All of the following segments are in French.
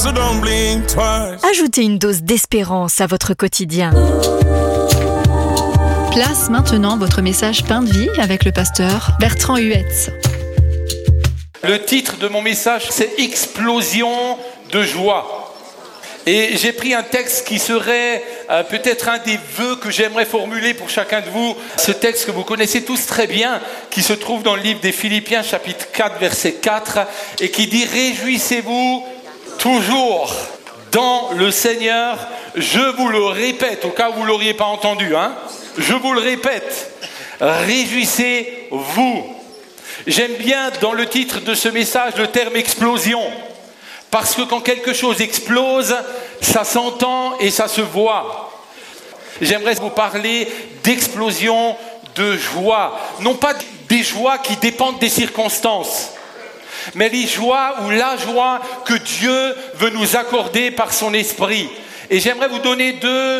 so don't blink twice. Ajoutez une dose d'espérance à votre quotidien. Place maintenant votre message Pain de vie avec le pasteur Bertrand Huetz. Le titre de mon message, c'est « Explosion de joie ». Et j'ai pris un texte qui serait peut-être un des vœux que j'aimerais formuler pour chacun de vous. Ce texte que vous connaissez tous très bien, qui se trouve dans le livre des Philippiens, chapitre 4, verset 4, et qui dit « Réjouissez-vous toujours dans le Seigneur ». Je vous le répète, au cas où vous ne l'auriez pas entendu, je vous le répète, réjouissez-vous. J'aime bien dans le titre de ce message le terme « explosion ». Parce que quand quelque chose explose, ça s'entend et ça se voit. J'aimerais vous parler d'explosion de joie. Non pas des joies qui dépendent des circonstances, mais les joies ou la joie que Dieu veut nous accorder par son esprit. Et j'aimerais vous donner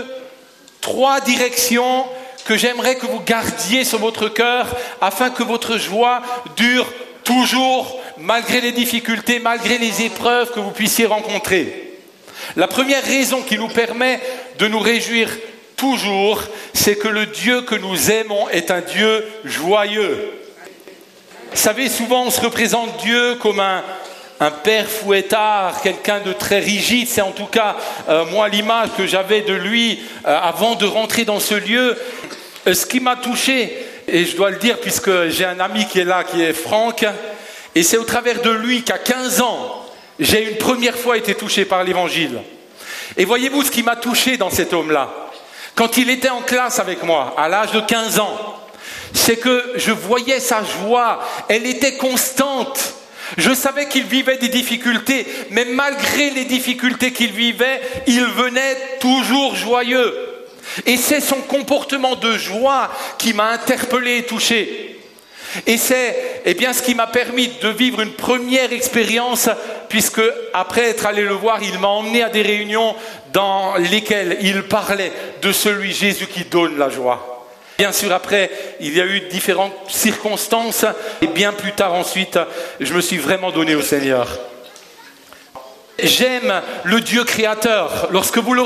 3 directions que j'aimerais que vous gardiez sur votre cœur afin que votre joie dure toujours, malgré les difficultés, malgré les épreuves que vous puissiez rencontrer. La première raison qui nous permet de nous réjouir toujours, c'est que le Dieu que nous aimons est un Dieu joyeux. Vous savez, souvent on se représente Dieu comme un père fouettard, quelqu'un de très rigide. C'est en tout cas, moi, l'image que j'avais de lui avant de rentrer dans ce lieu. Ce qui m'a touché, et je dois le dire puisque j'ai un ami qui est là, qui est Franck, et c'est au travers de lui qu'à 15 ans, j'ai une première fois été touché par l'évangile. Et voyez-vous ce qui m'a touché dans cet homme-là, quand il était en classe avec moi, à l'âge de 15 ans, c'est que je voyais sa joie, elle était constante. Je savais qu'il vivait des difficultés, mais malgré les difficultés qu'il vivait, il venait toujours joyeux. Et c'est son comportement de joie qui m'a interpellé et touché. Et c'est ce qui m'a permis de vivre une première expérience, puisque après être allé le voir, il m'a emmené à des réunions dans lesquelles il parlait de celui Jésus qui donne la joie. Bien sûr, après, il y a eu différentes circonstances, et bien plus tard ensuite, je me suis vraiment donné au Seigneur. J'aime le Dieu créateur. Lorsque vous le